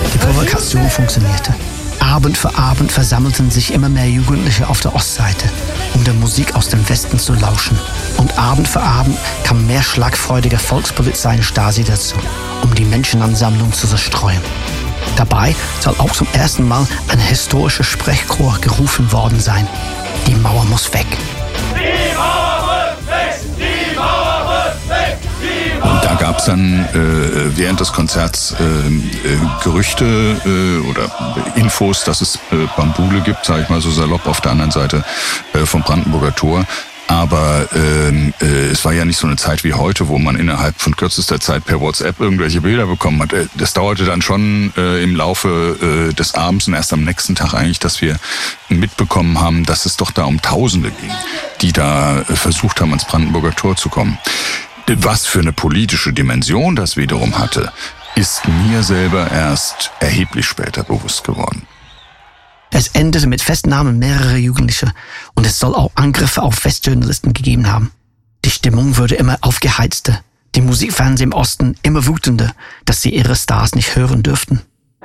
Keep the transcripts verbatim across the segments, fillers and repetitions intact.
Die Provokation funktionierte. Abend für Abend versammelten sich immer mehr Jugendliche auf der Ostseite, um der Musik aus dem Westen zu lauschen. Und Abend für Abend kam mehr schlagfreudige Volkspolizei und Stasi dazu, um die Menschenansammlung zu zerstreuen. Dabei soll auch zum ersten Mal ein historischer Sprechchor gerufen worden sein. Die Mauer muss weg. Die Mauer muss weg! Die Mauer muss weg! Die Mauer Und da gab es dann äh, während des Konzerts äh, äh, Gerüchte äh, oder Infos, dass es äh, Bambule gibt, sage ich mal so salopp, auf der anderen Seite äh, vom Brandenburger Tor. Aber ähm, äh, es war ja nicht so eine Zeit wie heute, wo man innerhalb von kürzester Zeit per WhatsApp irgendwelche Bilder bekommen hat. Das dauerte dann schon äh, im Laufe äh, des Abends und erst am nächsten Tag eigentlich, dass wir mitbekommen haben, dass es doch da um Tausende ging, die da äh, versucht haben, ans Brandenburger Tor zu kommen. Was für eine politische Dimension das wiederum hatte, ist mir selber erst erheblich später bewusst geworden. Es endete mit Festnahmen mehrerer Jugendlicher und es soll auch Angriffe auf Westjournalisten gegeben haben. Die Stimmung wurde immer aufgeheizter, die Musikfans im Osten immer wütender, dass sie ihre Stars nicht hören dürften.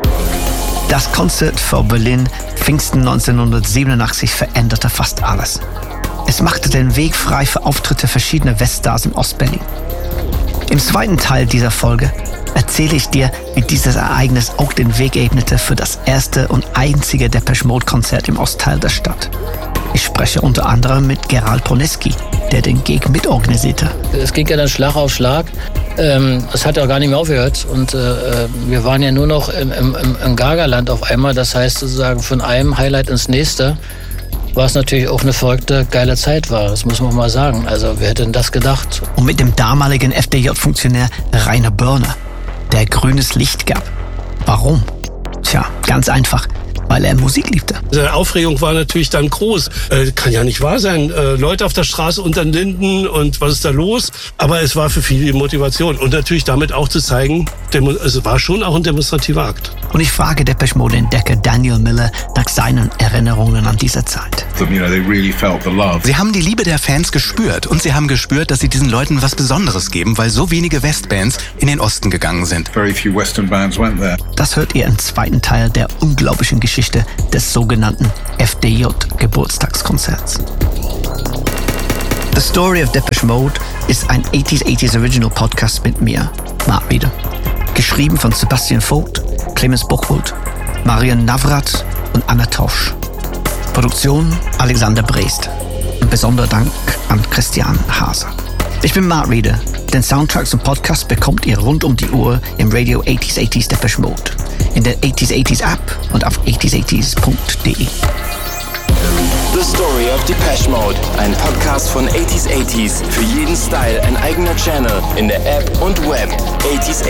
Das Concert for Berlin Pfingsten neunzehnhundertsiebenundachtzig veränderte fast alles. Es machte den Weg frei für Auftritte verschiedener Weststars im Ostberlin. Im zweiten Teil dieser Folge erzähle ich dir, wie dieses Ereignis auch den Weg ebnete für das erste und einzige Depeche Mode Konzert im Ostteil der Stadt. Ich spreche unter anderem mit Gerald Poneski, der den Gig mitorganisierte. Es ging ja dann Schlag auf Schlag. Ähm, es hat ja auch gar nicht mehr aufgehört. Und äh, wir waren ja nur noch im, im, im Gagerland auf einmal. Das heißt sozusagen von einem Highlight ins nächste. Was natürlich auch eine verrückte, geile Zeit war. Das muss man mal sagen. Also wer hätte denn das gedacht? Und mit dem damaligen F D J-Funktionär Rainer Börner, der grünes Licht gab. Warum? Tja, ganz einfach. Weil er Musik liebte. Die Aufregung war natürlich dann groß. Äh, kann ja nicht wahr sein. Äh, Leute auf der Straße unter den Linden und was ist da los? Aber es war für viele die Motivation. Und natürlich damit auch zu zeigen, demo- es war schon auch ein demonstrativer Akt. Und ich frage Depeche Mode-Entdecker Daniel Miller nach seinen Erinnerungen an diese Zeit. Sie haben die Liebe der Fans gespürt und sie haben gespürt, dass sie diesen Leuten was Besonderes geben, weil so wenige Westbands in den Osten gegangen sind. Das hört ihr im zweiten Teil der unglaublichen Geschichte des sogenannten F D J-Geburtstagskonzerts. The Story of Depeche Mode ist ein achtziger achtziger Original Podcast mit mir, Mark Rieder. Geschrieben von Sebastian Vogt, Clemens Buchwald, Marian Navrat und Anna Tausch. Produktion Alexander Brest. Ein besonderer Dank an Christian Haser. Ich bin Mark Rieder. Den Soundtrack zum Podcast bekommt ihr rund um die Uhr im Radio achtziger achtziger Depeche Mode, in der achtziger achtziger App und auf achtziger achtziger punkt de. The Story of Depeche Mode, ein Podcast von achtziger achtziger. Für jeden Style ein eigener Channel in der App und Web. achtziger